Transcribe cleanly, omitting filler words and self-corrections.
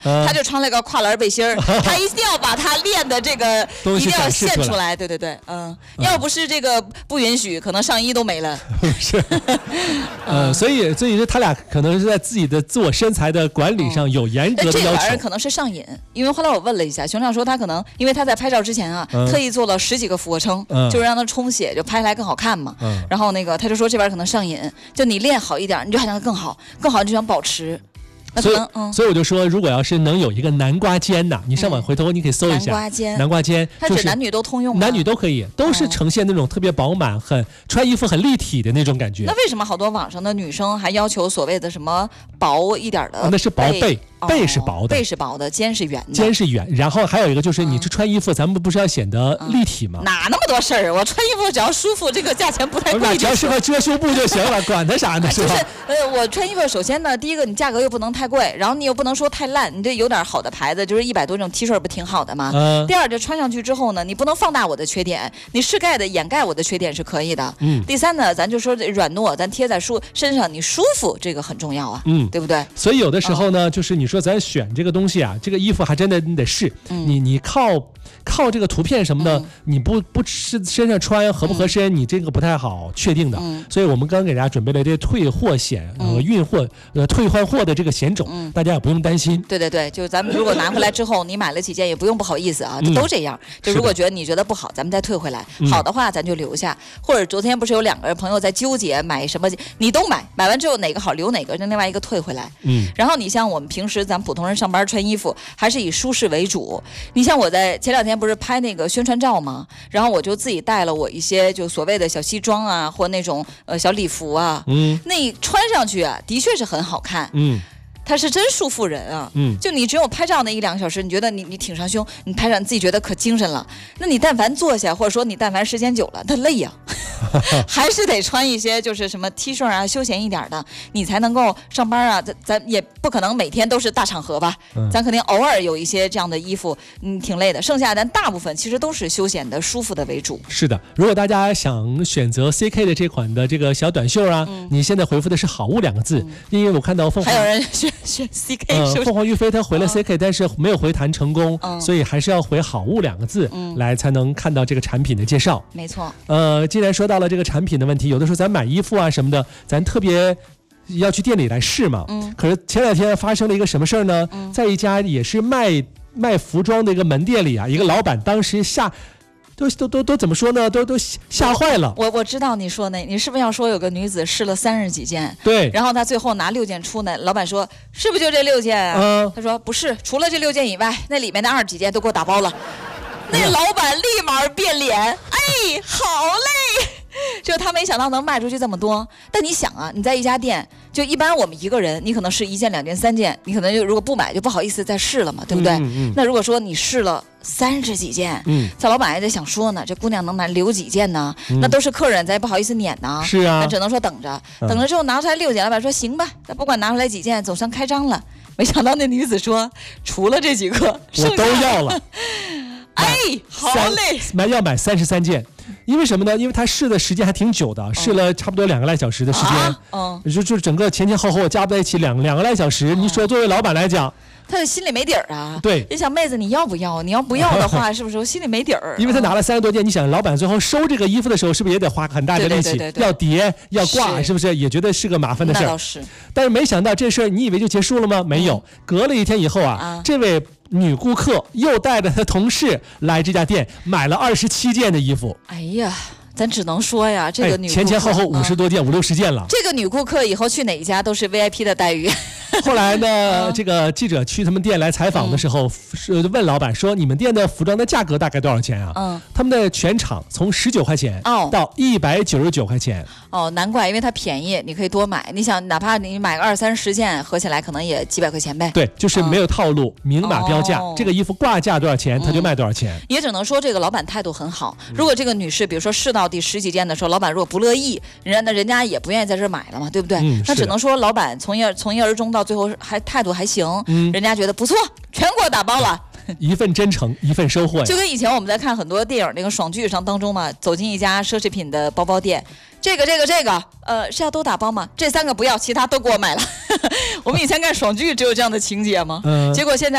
他就穿了个跨栏背心儿，他一定要把他练的这个一定要现出来，对对对，要不是这个不允许，可能上衣都没了。 是，所以他俩可能是在自己的自我身材的管理上有严格的要求。 这玩意儿可能是上瘾，因为后来我问了一下，熊掌说他可能因为他在拍照之前啊，特意做了10几个俯卧撑，就是让他充血，就拍起来更好看嘛。然后那个他就说这玩意儿可能上瘾，就你练好一点，你就还想更好，你就想保持。 所以我就说，如果要是能有一个南瓜肩呐，你上网回头你可以搜一下南瓜肩， 它是男女都通用吗？ 男女都可以，都是呈现那种特别饱满、穿衣服很立体的那种感觉。 那为什么好多网上的女生还要求所谓的什么薄一点的？ 那是薄背。背是薄的， 背是薄的，肩是圆的。 肩是圆，然后还有一个就是你这穿衣服，咱们不是要显得立体吗？ 哪那么多事儿？我穿衣服只要舒服，这个价钱不太贵。 只要适合遮胸部就行了，管他啥呢？是吧？ 我穿衣服，首先呢，第一个你价格又不能太贵，然后你又不能说太烂，你这有点好的牌子，就是100多这种 T 恤不挺好的吗？第二，这穿上去之后呢，你不能放大我的缺点，你掩盖我的缺点是可以的。第三呢，咱就说软糯，咱贴在身上你舒服，这个很重要啊。对不对？ 所以有的时候呢，就是你说咱选这个东西啊，这个衣服还真的你得试，你靠这个图片什么的，你不身上穿合不合身，你这个不太好确定的。所以我们刚刚给大家准备了这退货险运货退换货的这个险种，大家也不用担心。 对对对，就咱们如果拿回来之后，你买了几件也不用不好意思啊，都这样。就如果你觉得不好，咱们再退回来；好的话咱就留下。或者昨天不是有2个朋友在纠结买什么，你都买完之后哪个好留哪个，另外一个退回来。然后你像我们平时咱普通人上班穿衣服还是以舒适为主。你像我在前2天不是拍那个宣传照吗？然后我就自己带了我一些就所谓的小西装啊，或那种小礼服啊，那穿上去啊，的确是很好看。它是真束缚人啊！就你只有拍照那1-2个小时，你觉得你挺上胸，你拍照你自己觉得可精神了。那你但凡坐下，或者说你但凡时间久了，它累呀。还是得穿一些就是什么 T 恤啊，休闲一点的，你才能够上班啊。咱也不可能每天都是大场合吧，咱肯定偶尔有一些这样的衣服，挺累的。剩下咱大部分其实都是休闲的、舒服的为主。 是的，如果大家想选择 CK 的这款的这个小短袖啊，你现在回复的是好物2个字，因为我看到还有人选 CK， 凤凰于飞他回了 CK，但是没有回弹成功，所以还是要回好物2个字来才能看到这个产品的介绍。 没错。 既然说到了这个产品的问题，有的时候咱买衣服啊什么的，咱特别要去店里来试嘛。可是前2天发生了一个什么事儿呢？在一家也是卖服装的一个门店里啊，一个老板当时都怎么说呢？都吓坏了。 我知道你说你是不是要说有个女子试了30几件？ 对。 然后她最后拿6件出呢，老板说是不是就这6件啊？他说不是，除了这6件以外，那里面的20几件都给我打包了。那老板立马变脸，好嘞！就他没想到能卖出去这么多。但你想啊，你在一家店，就一般我们一个人，你可能试1件、2件、3件，你可能就如果不买就不好意思再试了嘛，对不对？那如果说你试了30几件，咱老板也得想说呢，这姑娘能留几件呢？那都是客人，咱也不好意思撵呢。 是啊， 咱只能说等着之后拿出来6件，老板说行吧，咱不管拿出来几件，总算开张了。没想到那女子说，除了这几个， 我都要了。 好嘞， 要买33件，因为什么呢？因为他试的时间还挺久的，试了差不多2个来小时的时间，就是整个前后加不在一起2个来小时。你说作为老板来讲， 他的心里没底儿啊。 对， 你想妹子你要不要？你要不要的话，是不是我心里没底儿？ 因为他拿了30多件，你想老板最后收这个衣服的时候，是不是也得花很大的力气，要叠要挂，是不是也觉得是个麻烦的事儿？ 那倒是。 但是没想到这事儿，你以为就结束了吗？没有，隔了1天以后啊，这位女顾客又带着她同事来这家店，买了27件的衣服。 哎呀，咱只能说呀，这个女顾客前后50多件，50-60件了。 这个女顾客以后去哪一家都是 VIP 的待遇。 后来呢，这个记者去他们店来采访的时候，问老板说：“你们店的服装的价格大概多少钱啊？”他们的全场从19块钱到199块钱。 难怪，因为它便宜，你可以多买。你想，哪怕你买个20-30件，合起来可能也几百块钱呗。 对，就是没有套路，明码标价。这个衣服挂价多少钱，他就卖多少钱。 也只能说这个老板态度很好。如果这个女士，比如说试到第10几件的时候，老板如果不乐意，人家也不愿意在这儿买了嘛，对不对？那只能说老板从一而终，到最后还态度还行，人家觉得不错，全给我打包了。 一份真诚，一份收获呀。 就跟以前我们在看很多电影那个爽剧上当中嘛，走进一家奢侈品的包包店，这个，是要都打包吗？这3个不要，其他都给我买了。我们以前看爽剧只有这样的情节吗？结果现在。